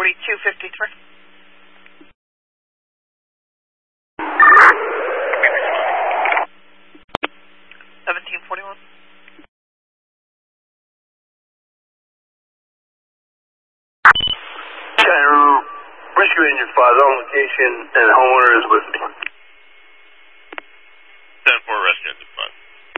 4253. 1741. Rescue Engine 5 on location and the homeowner is with me.